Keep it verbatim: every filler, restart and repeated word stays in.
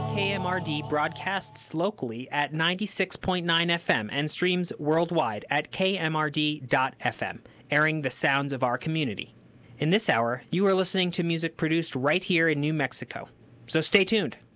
K M R D broadcasts locally at ninety-six point nine F M and streams worldwide at K M R D dot F M, airing the sounds of our community. In this hour, you are listening to music produced right here in New Mexico. So stay tuned.